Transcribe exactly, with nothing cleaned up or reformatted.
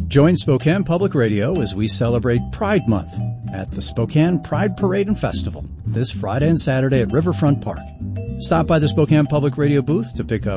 Join Spokane Public Radio as we celebrate Pride Month at the Spokane Pride Parade and Festival this Friday and Saturday at Riverfront Park. Stop by the Spokane Public Radio booth to pick up